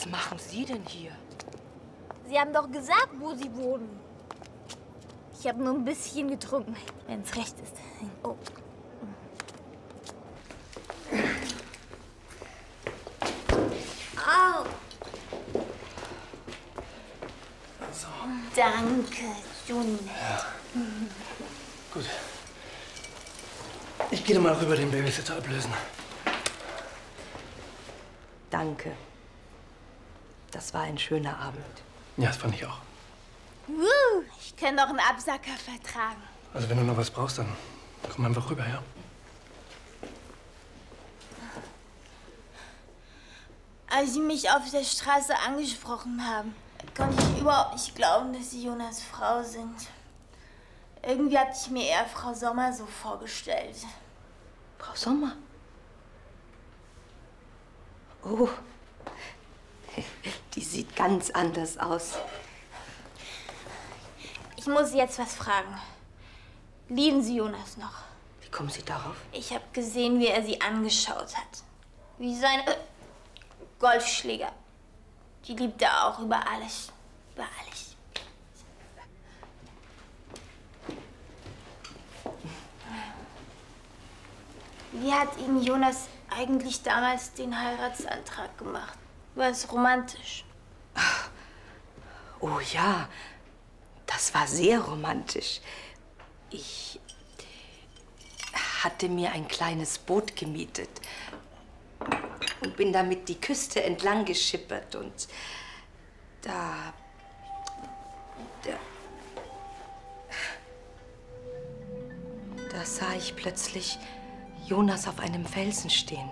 Was machen Sie denn hier? Sie haben doch gesagt, wo Sie wohnen. Ich habe nur ein bisschen getrunken, wenn es recht ist. Oh. Au. So. Danke, Juni. Ja. Gut. Ich gehe mal rüber den Babysitter ablösen. Danke. Das war ein schöner Abend. Ja, das fand ich auch. Ich kann doch einen Absacker vertragen. Also wenn du noch was brauchst, dann komm einfach rüber, ja? Als Sie mich auf der Straße angesprochen haben, konnte ich überhaupt nicht glauben, dass Sie Jonas Frau sind. Irgendwie hatte ich mir eher Frau Sommer so vorgestellt. Frau Sommer? Oh, die sieht ganz anders aus. Ich muss Sie jetzt was fragen. Lieben Sie Jonas noch? Wie kommen Sie darauf? Ich habe gesehen, wie er Sie angeschaut hat. Wie seine Golfschläger. Die liebt er auch über alles. Über alles. Wie hat Ihnen Jonas eigentlich damals den Heiratsantrag gemacht? War es romantisch? Oh ja, das war sehr romantisch. Ich hatte mir ein kleines Boot gemietet und bin damit die Küste entlang geschippert. Und da sah ich plötzlich Jonas auf einem Felsen stehen.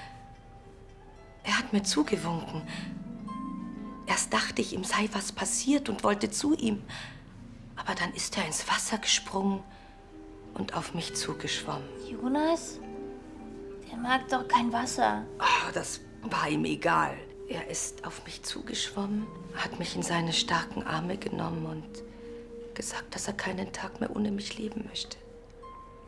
Er hat mir zugewunken. Erst dachte ich, ihm sei was passiert und wollte zu ihm. Aber dann ist er ins Wasser gesprungen und auf mich zugeschwommen. Jonas? Der mag doch kein Wasser. Oh, das war ihm egal. Er ist auf mich zugeschwommen, hat mich in seine starken Arme genommen und gesagt, dass er keinen Tag mehr ohne mich leben möchte.